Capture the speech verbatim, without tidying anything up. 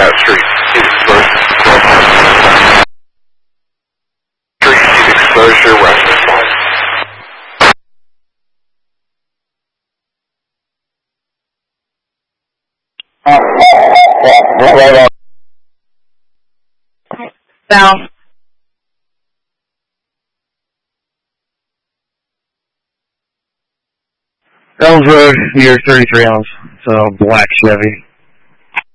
that street. Exposure. Street exposure west of one. South. Elms Road, year thirty-three ounce. So black Chevy.